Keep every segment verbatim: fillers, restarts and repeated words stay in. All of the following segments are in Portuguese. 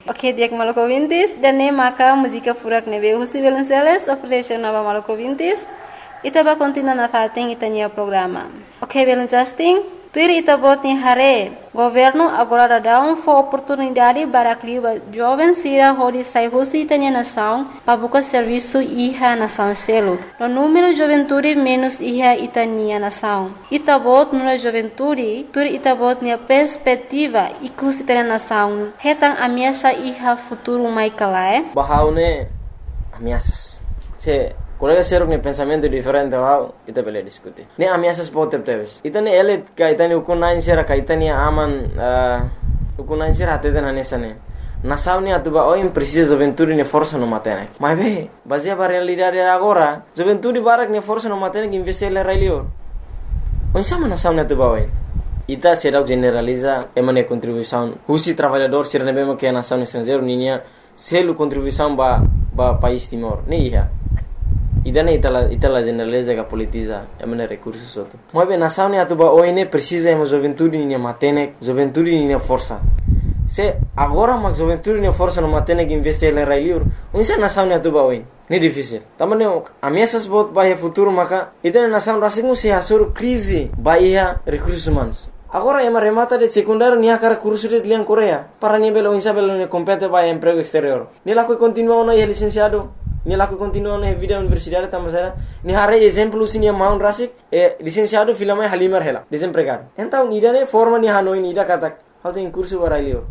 Ok, dia que maluco vintis, dan ne maka música furak ne veio José Belenceles, ofereceu nova maluco vintis, e taba continua na fating itania programa. Ok, Belencesting, tuir ita bot ni hare, governo agora dá um for oportunidade para clima jovem sira hodi sai José itania nação, para buscar serviço iha nação selo. No número juventude menos iha itania nação. Ita bot no juventude, tuir ita bot ni perspectiva ikus itania nação. Hetang ameaça iha futuro mai kalae. Bahaune ameaças. Se colega seruk ne pensamento diferente wow, ita bele diskuti. Ne ameaças pode ter. Ita ne ele kaitani ukunain sera kaitani aman ukunain sera ateden anesane. Nação ne atuba oi precisa juventude ne força no matene. Mas be, baseia para realidade agora, juventude barak ne força no matene que investir le railio. Onsama nação ne atuba oi. Ita será generaliza emane contribuição. Husi trabalhador sera ne bema que nação estrangeiro ninia selu contribuição ba ba país Timor. Ne ia. Idana itala itala generaliza que politiza emane recursos outro. Mas bem nação ne atuba oi ne precisa ema juventude ninia matene, juventude ninia força. Se agora mas juventude ne força no matene que investir le railio. Unsa nação ne atuba oi. Ne difícil. Tamane ameaças bot bahia futuro maka idana nação rasingu se hasur crise bahia recursos humanos. Agora ema remata de secundário nia cara curso de lian Coreia. Para ni belo insa belo ne compete bahia emprego exterior. Ni la que continua no é licenciado. Ni la que continua na vida universidade tamasera. Ni hare exemplo sini maun rasik e licenciado filama halimar hela desempregado. Então idane forma ni hanoi ni ida katak. How tem curso para lior.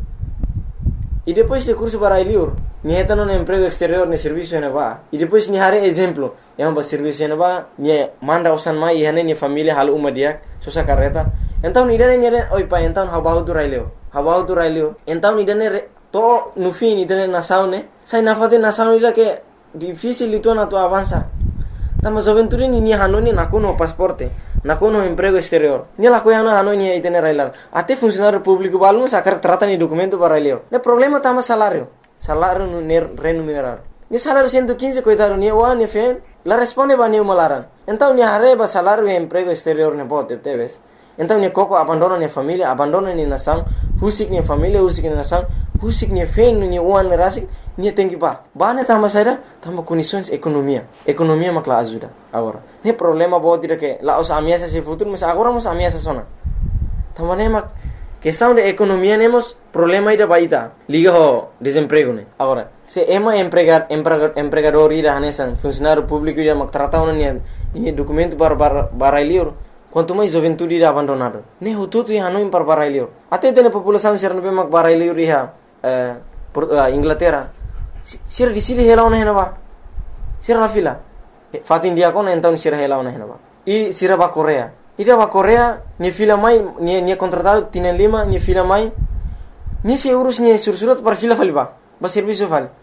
E depois de curso para lior, ni heta no emprego exterior ne serviço ne va. E depois ni hare exemplo, ema ba serviço ne va, ni manda osan mai e hane ni família halu uma dia, sosa carreta. Então ni dane ni dane oi pa então how bahu tu railio. How bahu tu railio. Então ni dane to no fim ni dane nação ne. Sai na fate nação ila que difícil itu na tu avança. Tama juventude ni ni hanoni na kono pasporte. Na kono emprego exterior. Ni la coia na hanoi ni itene railar. Até funcionário público balmo sacar trata ni documento para railio. Ne problema tama salário. Salário no remunerado. Ni salário cento e quinze coitado ni wa ni fen. La responde ba ni malaran. Então ni arreba salário e emprego exterior ne pode teves. Então ni coco abandona ni família, abandona ni nação, husik ni família, husik ni nação, husik ni fen ni wan rasik ni tem que ba. Ba ne tama saida, tama condições economia. Economia makla ajuda agora. Ne problema bo dire que la os ameaças se futuro, mas agora mos ameaças sona. Tama ne mak questão de economia nemos problema ida baita. Liga ho desemprego ne. Agora, se ema empregar empregador ida hanesan funcionário público ida mak trata ona ni ni documento para para para lior. Quanto mais juventude ida abandonado. Ne ho tudo ia no para para lior. Até tem população ser no be mak para lior ia eh Inglaterra. Sira di sili hela ona henaba. Sira la fila. Fat India kon então sira hela ona henaba. E sira ba Coreia. Ida ba Coreia ni fila mai ni ni contratado tienen lima ni fila mai. Ni se urus ni sursurat para fila faliba. Ba serviço fali.